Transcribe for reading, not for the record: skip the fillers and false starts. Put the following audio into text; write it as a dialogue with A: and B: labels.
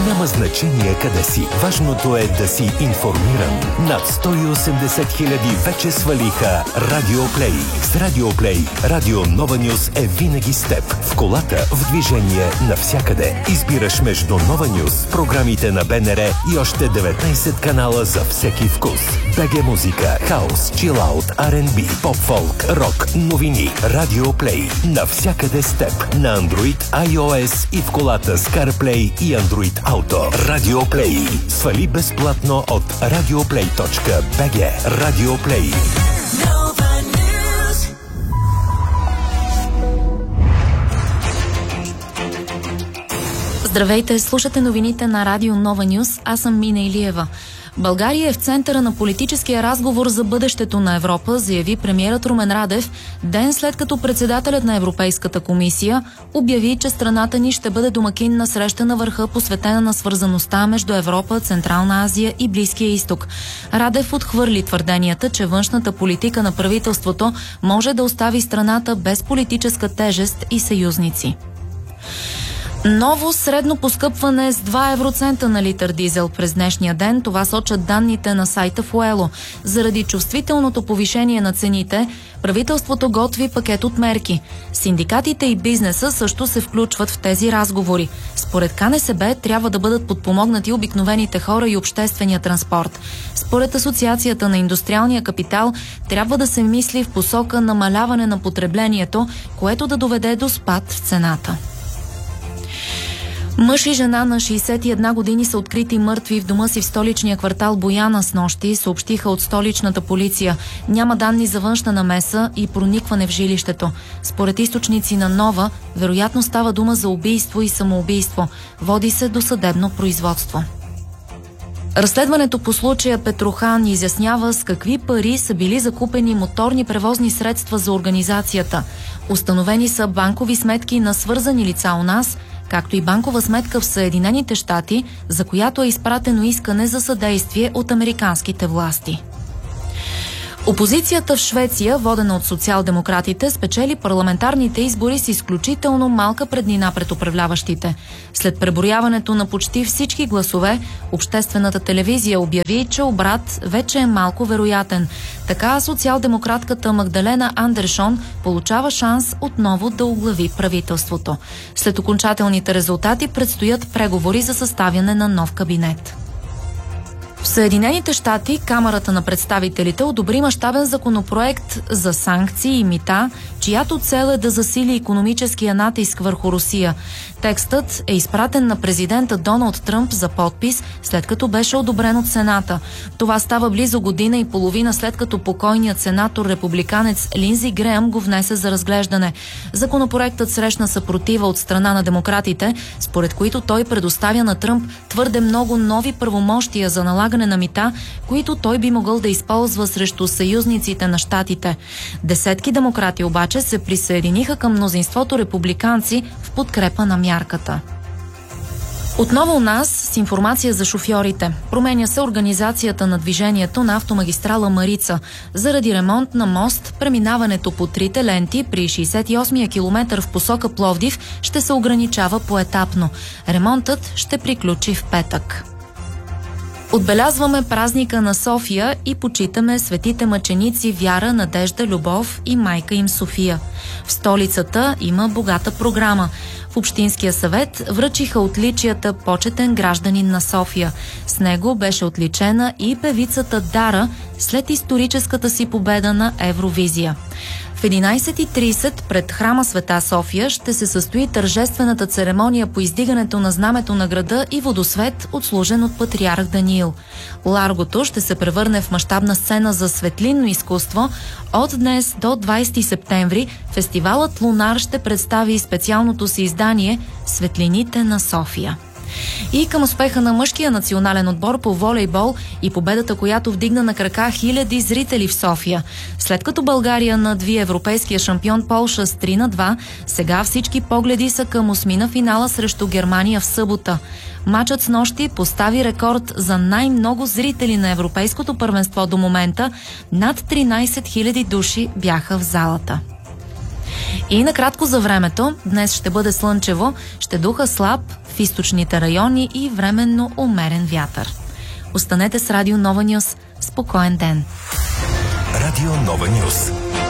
A: Няма значение къде си. Важното е да си информиран. Над 180 хиляди вече свалиха Радиоплей. С Радиоплей Радио Нова Нюс е винаги с теб. В колата, в движение, навсякъде. Избираш между Нова Нюс, програмите на БНР и още 19 канала за всеки вкус. БГ музика, хаус, чилаут, R&B, поп-фолк, рок, новини. Радиоплей. Навсякъде с теб. На Android, iOS и в колата с CarPlay и Android Auto. Радиоплей. Свали безплатно от radioplay.bg. Радиоплей.
B: Здравейте, слушате новините на Радио Нова Нюс. Аз съм Мина Илиева. България е в центъра на политическия разговор за бъдещето на Европа, заяви премиерът Румен Радев, ден след като председателят на Европейската комисия обяви, че страната ни ще бъде домакин на среща на върха, посветена на свързаността между Европа, Централна Азия и Близкия изток. Радев отхвърли твърденията, че външната политика на правителството може да остави страната без политическа тежест и съюзници. Ново средно поскъпване с 2 евроцента на литър дизел през днешния ден. Това сочат данните на сайта Fuelo. Заради чувствителното повишение на цените, правителството готви пакет от мерки. Синдикатите и бизнеса също се включват в тези разговори. Според КНСБ трябва да бъдат подпомогнати обикновените хора и обществения транспорт. Според Асоциацията на индустриалния капитал трябва да се мисли в посока намаляване на потреблението, което да доведе до спад в цената. Мъж и жена на 61 години са открити мъртви в дома си в столичния квартал Бояна снощи, съобщиха от столичната полиция. Няма данни за външна намеса и проникване в жилището. Според източници на Нова, вероятно става дума за убийство и самоубийство. Води се до съдебно производство. Разследването по случая Петрохан изяснява с какви пари са били закупени моторни превозни средства за организацията. Установени са банкови сметки на свързани лица у нас, както и банкова сметка в Съединените щати, за която е изпратено искане за съдействие от американските власти. Опозицията в Швеция, водена от социал-демократите, спечели парламентарните избори с изключително малка преднина пред управляващите. След преброяването на почти всички гласове, обществената телевизия обяви, че обрат вече е малко вероятен. Така социал-демократката Магдалена Андершон получава шанс отново да оглави правителството. След окончателните резултати предстоят преговори за съставяне на нов кабинет. В Съединените щати Камарата на представителите одобри мащабен законопроект за санкции и мита, чиято цел е да засили икономическия натиск върху Русия. Текстът е изпратен на президента Доналд Тръмп за подпис, след като беше одобрен от Сената. Това става близо година и половина след като покойният сенатор-републиканец Линдзи Греъм го внесе за разглеждане. Законопроектът срещна съпротива от страна на демократите, според които той предоставя на Тръмп твърде много нови правомощия за налагане на мита, които той би могъл да използва срещу съюзниците на щатите. Десетки демократи обаче се присъединиха към мнозинството републиканци в подкрепа на мярката. Отново у нас с информация за шофьорите. Променя се организацията на движението на автомагистрала Марица. Заради ремонт на мост, преминаването по трите ленти при 68-я километър в посока Пловдив ще се ограничава поетапно. Ремонтът ще приключи в петък. Отбелязваме празника на София и почитаме светите мъченици Вяра, Надежда, Любов и майка им София. В столицата има богата програма. В Общинския съвет връчиха отличията почетен гражданин на София. С него беше отличена и певицата Дара след историческата си победа на Евровизия. В 11:30 пред храма Света София ще се състои тържествената церемония по издигането на знамето на града и водосвет, отслужен от патриарх Даниил. Ларгото ще се превърне в мащабна сцена за светлинно изкуство. От днес до 20 септември фестивалът Лунар ще представи специалното си издание «Светлините на София». И към успеха на мъжкия национален отбор по волейбол и победата, която вдигна на крака хиляди зрители в София. След като България надви европейския шампион Полша с 3-2, сега всички погледи са към осмина финала срещу Германия в събота. Мачът с нощи постави рекорд за най-много зрители на европейското първенство до момента. Над 13 000 души бяха в залата. И накратко за времето. Днес ще бъде слънчево, ще духа слаб в източните райони и временно умерен вятър. Останете с Радио Нова Нюс. Спокоен ден!
A: Радио Нова Нюс.